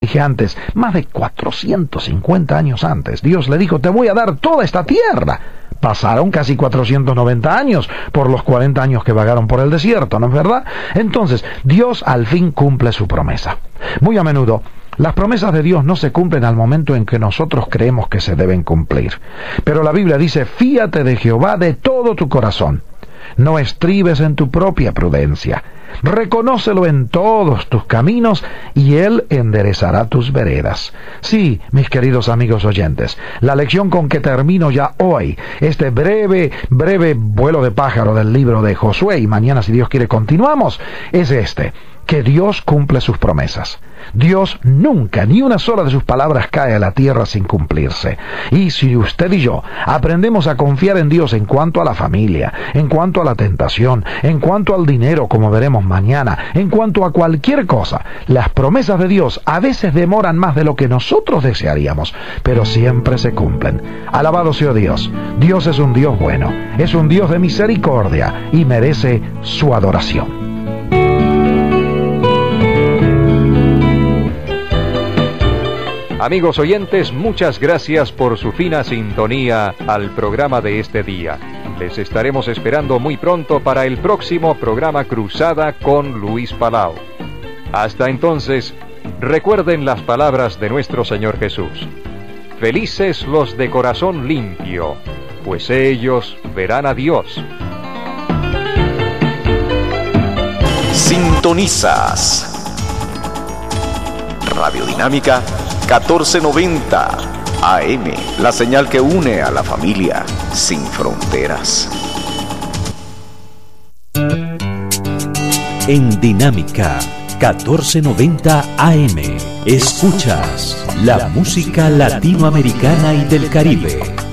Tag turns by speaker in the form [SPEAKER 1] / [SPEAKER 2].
[SPEAKER 1] dije antes, más de 450 años antes, Dios le dijo, te voy a dar toda esta tierra. Pasaron casi 490 años por los 40 años que vagaron por el desierto, ¿no es verdad? Entonces, Dios al fin cumple su promesa. Muy a menudo, las promesas de Dios no se cumplen al momento en que nosotros creemos que se deben cumplir. Pero la Biblia dice, fíate de Jehová de todo tu corazón. No estribes en tu propia prudencia. Reconócelo en todos tus caminos y Él enderezará tus veredas. Sí, mis queridos amigos oyentes, la lección con que termino ya hoy, este breve vuelo de pájaro del libro de Josué, y mañana, si Dios quiere, continuamos, es que Dios cumple sus promesas. Dios nunca, ni una sola de sus palabras cae a la tierra sin cumplirse. Y si usted y yo aprendemos a confiar en Dios en cuanto a la familia, en cuanto a la tentación, en cuanto al dinero, como veremos mañana, en cuanto a cualquier cosa, las promesas de Dios a veces demoran más de lo que nosotros desearíamos, pero siempre se cumplen. Alabado sea Dios. Dios es un Dios bueno, es un Dios de misericordia y merece su adoración.
[SPEAKER 2] Amigos oyentes, muchas gracias por su fina sintonía al programa de este día. Les estaremos esperando muy pronto para el próximo programa Cruzada con Luis Palau. Hasta entonces, recuerden las palabras de nuestro Señor Jesús. Felices los de corazón limpio, pues ellos verán a Dios.
[SPEAKER 3] Sintonizas Radio Dinámica 1490 AM, la señal que une a la familia sin fronteras.
[SPEAKER 4] En Dinámica 1490 AM escuchas la música latinoamericana y del Caribe.